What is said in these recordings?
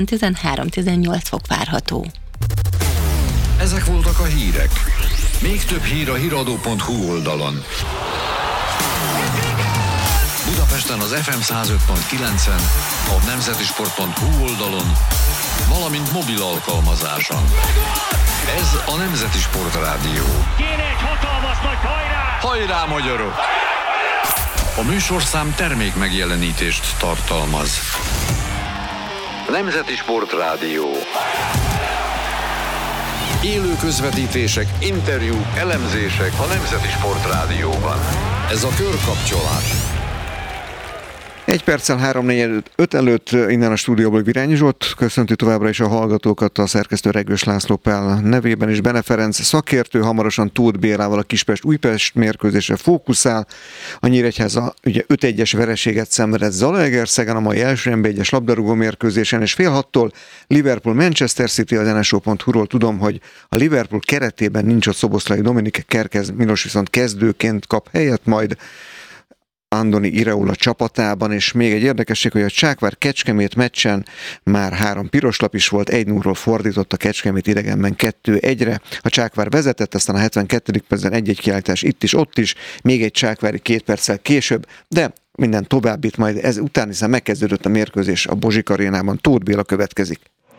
13-18 fok várható. Ezek voltak a hírek. Még több hír a hiradó.hu oldalon. Budapesten az FM 105.9-en, a nemzetisport.hu oldalon, valamint mobil alkalmazáson. Ez a Nemzeti Sport Rádió. Kéne egy hatalmas nagy hajrá! Hajrá, magyarok! A műsorszám termék megjelenítést tartalmaz. Nemzeti Sport Rádió. Élő közvetítések, interjúk, elemzések a Nemzeti Sport Rádióban. Ez a körkapcsolás. 1 perccel 3-4-5 előtt innen a stúdióból Virányi Zsolt köszönti továbbra is a hallgatókat, a szerkesztő Regős László Pál nevében is. Bene Ferenc szakértő hamarosan Tóth Bélával a Kispest-Újpest mérkőzésre fókuszál. A Nyíregyháza ugye 5-1-es vereséget szenvedett Zalaegerszegen a mai első NB1-es labdarúgó mérkőzésen, és fél 6-tól Liverpool-Manchester City. Az NSO.hu-ról tudom, hogy a Liverpool keretében nincs ott Szoboszlai Dominik, Kerkez Milos viszont kezdőként kap helyet majd Andoni Iraola csapatában, és még egy érdekesség, hogy a Csákvár-Kecskemét meccsen már 3 piroslap is volt, 1-0-ról fordított a Kecskemét idegenben 2-1-re. A Csákvár vezetett, aztán a 72. percben 1-1 kiállítás itt is, ott is, még egy Csákvári 2 perccel később, de minden továbbit majd ez után, hiszen megkezdődött a mérkőzés a Bozsik arénában. Tóth Béla következik.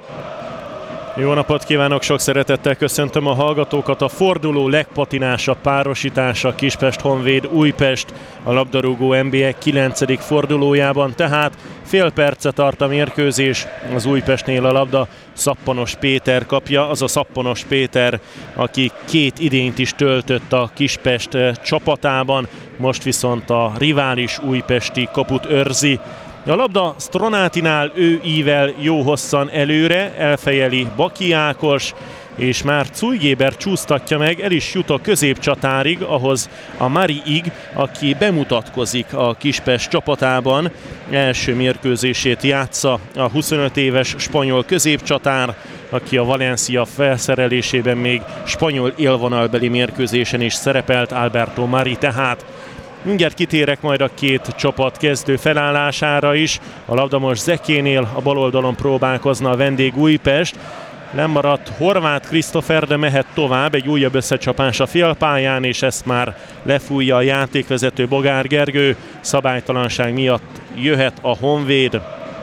Jó napot kívánok, sok szeretettel köszöntöm a hallgatókat. A forduló legpatinásabb párosítása Kispest-Honvéd Újpest a labdarúgó NBA 9. fordulójában, tehát fél perce tart a mérkőzés. Az Újpestnél a labda Szappanos Péter kapja, az a Szappanos Péter, aki 2 idényt is töltött a Kispest csapatában, most viszont a rivális újpesti kaput őrzi. A labda Stronátinál, ő ível jó hosszan előre, elfejeli Baki Ákos, és már Cújgéber csúsztatja meg, el is jut a középcsatárig, ahhoz a Mariig, aki bemutatkozik a Kispest csapatában. Első mérkőzését játsza a 25 éves spanyol középcsatár, aki a Valencia felszerelésében még spanyol élvonalbeli mérkőzésen is szerepelt, Alberto Mari tehát. Mindjárt kitérek majd a 2 csapat kezdő felállására is. A labda most Zekénél, a bal oldalon próbálkozna a vendég Újpest. Lemaradt Horváth Krisztofer, de mehet tovább, egy újabb összecsapás a félpályán, és ezt már lefújja a játékvezető Bogár Gergő. Szabálytalanság miatt jöhet a Honvéd.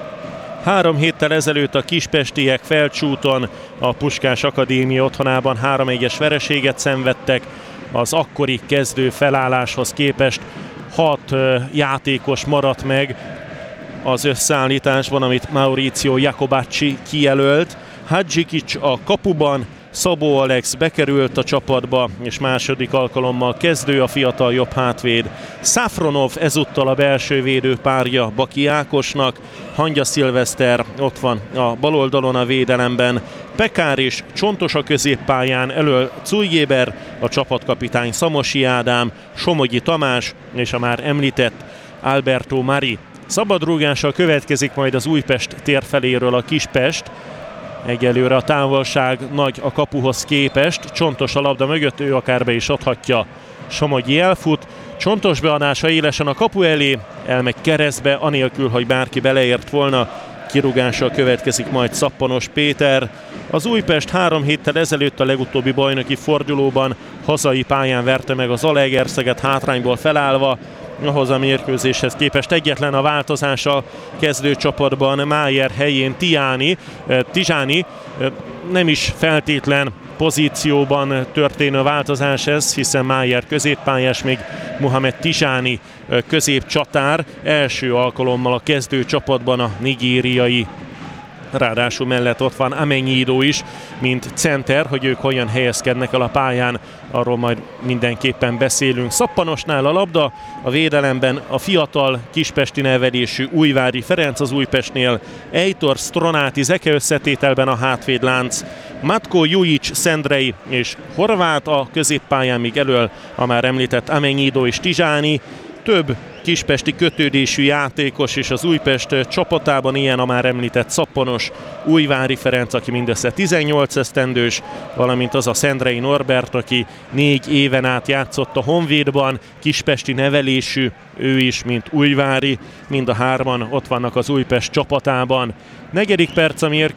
3 héttel ezelőtt a kispestiek Felcsúton a Puskás Akadémia otthonában 3-1-es vereséget szenvedtek. Az akkori kezdő felálláshoz képest 6 játékos maradt meg az összeállításban, amit Mauricio Jacobacci kijelölt. Hadzsikics a kapuban, Szabó Alex bekerült a csapatba, és második alkalommal kezdő a fiatal jobb hátvéd. Szafronov ezúttal a belső védő párja Baki Ákosnak, Hangya Szilveszter ott van a bal oldalon a védelemben, Pekár és Csontos a középpályán, elől Cújgéber, a csapatkapitány Szamosi Ádám, Somogyi Tamás és a már említett Alberto Mari. Szabadrúgással következik majd az Újpest tér feléről a Kispest. Egyelőre a távolság nagy a kapuhoz képest, Csontos a labda mögött, ő akár be is adhatja. Somogyi elfut, Csontos beadása élesen a kapu elé, elmegy keresztbe, anélkül, hogy bárki beleért volna. Kirúgással következik majd Szappanos Péter. Az Újpest 3 héttel ezelőtt a legutóbbi bajnoki fordulóban hazai pályán verte meg az Zalaegerszeget hátrányból felállva. Ahhoz a mérkőzéshez képest egyetlen a változás a kezdőcsapatban, Májer helyén Tizsáni, nem is feltétlen pozícióban történő változás ez, hiszen Májer középpályás, még Mohamed Tizsáni középcsatár, első alkalommal a kezdőcsapatban a nigériai. Ráadásul mellett ott van Amenyido is, mint center, hogy ők hogyan helyezkednek el a pályán, arról majd mindenképpen beszélünk. Szappanosnál a labda, a védelemben a fiatal kispesti nevelésű Újvári Ferenc, az Újpestnél Ejtor Stronáti Zeke összetételben a hátvédlánc, Matko Jujic, Szendrei és Horváth a középpályán, míg elől a már említett Amenyido és Tizsáni. Több kispesti kötődésű játékos és az Újpest csapatában, ilyen a már említett Szappanos Újvári Ferenc, aki mindössze 18 esztendős, valamint az a Szendrei Norbert, aki 4 éven át játszott a Honvédban, kispesti nevelésű, ő is, mint Újvári, mind a hárman ott vannak az Újpest csapatában. 4. perc a